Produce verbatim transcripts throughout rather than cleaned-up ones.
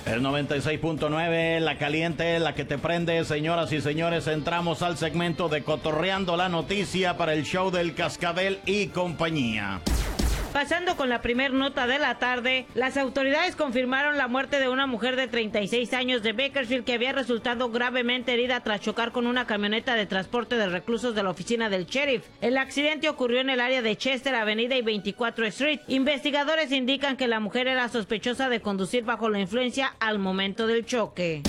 El noventa y seis punto nueve, la caliente, la que te prende. Señoras y señores, entramos al segmento de Cotorreando la Noticia para el show del Cascabel y compañía. Pasando con la primer nota de la tarde, las autoridades confirmaron la muerte de una mujer de treinta y seis años de Bakersfield que había resultado gravemente herida tras chocar con una camioneta de transporte de reclusos de la oficina del sheriff. El accidente ocurrió en el área de Chester Avenida y veinticuatro Street. Investigadores indican que la mujer era sospechosa de conducir bajo la influencia al momento del choque.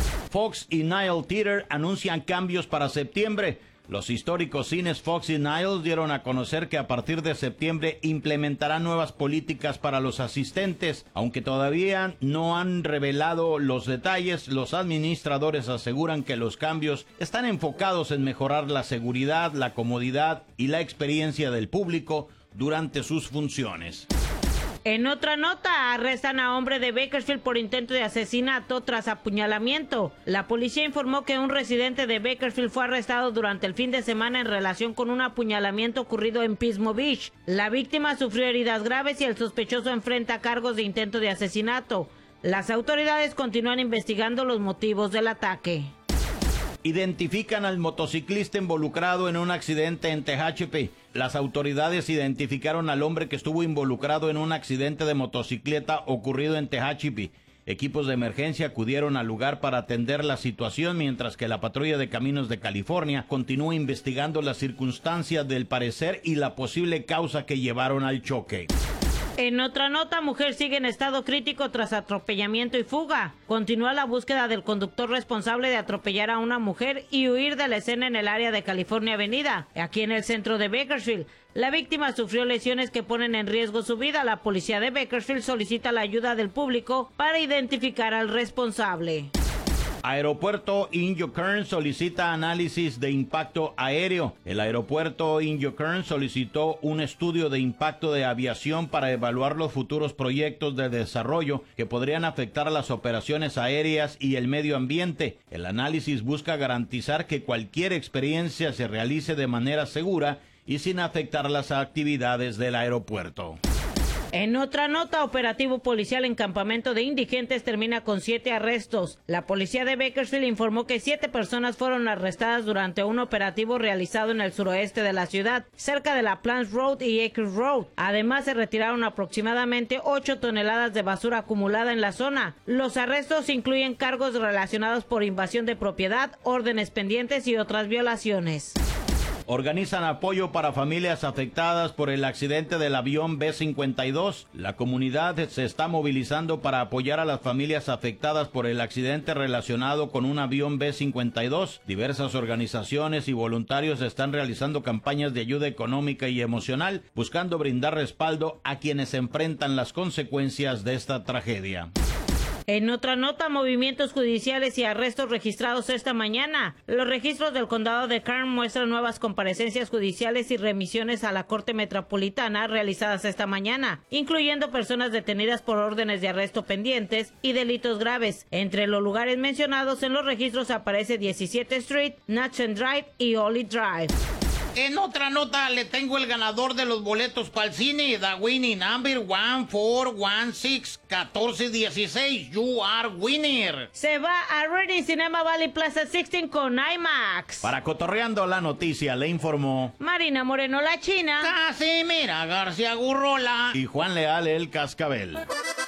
Fox y Nile Theater anuncian cambios para septiembre. Los históricos cines Fox y Niles dieron a conocer que a partir de septiembre implementarán nuevas políticas para los asistentes. Aunque todavía no han revelado los detalles, los administradores aseguran que los cambios están enfocados en mejorar la seguridad, la comodidad y la experiencia del público durante sus funciones. En otra nota, arrestan a hombre de Bakersfield por intento de asesinato tras apuñalamiento. La policía informó que un residente de Bakersfield fue arrestado durante el fin de semana en relación con un apuñalamiento ocurrido en Pismo Beach. La víctima sufrió heridas graves y el sospechoso enfrenta cargos de intento de asesinato. Las autoridades continúan investigando los motivos del ataque. Identifican al motociclista involucrado en un accidente en Tehachapi. Las autoridades identificaron al hombre que estuvo involucrado en un accidente de motocicleta ocurrido en Tehachapi. Equipos de emergencia acudieron al lugar para atender la situación, mientras que la patrulla de caminos de California continúa investigando las circunstancias del parecer y la posible causa que llevaron al choque. En otra nota, mujer sigue en estado crítico tras atropellamiento y fuga. Continúa la búsqueda del conductor responsable de atropellar a una mujer y huir de la escena en el área de California Avenida, aquí en el centro de Bakersfield. La víctima sufrió lesiones que ponen en riesgo su vida. La policía de Bakersfield solicita la ayuda del público para identificar al responsable. Aeropuerto Inyo Kern solicita análisis de impacto aéreo. El aeropuerto Inyo Kern solicitó un estudio de impacto de aviación para evaluar los futuros proyectos de desarrollo que podrían afectar a las operaciones aéreas y el medio ambiente. El análisis busca garantizar que cualquier experiencia se realice de manera segura y sin afectar las actividades del aeropuerto. En otra nota, operativo policial en campamento de indigentes termina con siete arrestos. La policía de Bakersfield informó que siete personas fueron arrestadas durante un operativo realizado en el suroeste de la ciudad, cerca de la Plants Road y Acres Road. Además, se retiraron aproximadamente ocho toneladas de basura acumulada en la zona. Los arrestos incluyen cargos relacionados por invasión de propiedad, órdenes pendientes y otras violaciones. Organizan apoyo para familias afectadas por el accidente del avión B cincuenta y dos. La comunidad se está movilizando para apoyar a las familias afectadas por el accidente relacionado con un avión B cincuenta y dos. Diversas organizaciones y voluntarios están realizando campañas de ayuda económica y emocional, buscando brindar respaldo a quienes enfrentan las consecuencias de esta tragedia. En otra nota, movimientos judiciales y arrestos registrados esta mañana. Los registros del condado de Kern muestran nuevas comparecencias judiciales y remisiones a la Corte Metropolitana realizadas esta mañana, incluyendo personas detenidas por órdenes de arresto pendientes y delitos graves. Entre los lugares mencionados en los registros aparece diecisiete Street, Natchez Drive y Ollie Drive. En otra nota, le tengo el ganador de los boletos para el cine, the winning number one four one six uno cuatro uno seis. You are winner. Se va a Reading Cinema Valley Plaza dieciséis con IMAX. Para Cotorreando la Noticia, le informó Marina Moreno, la China. Casimira García Gurrola. y Juan Leal, el Cascabel.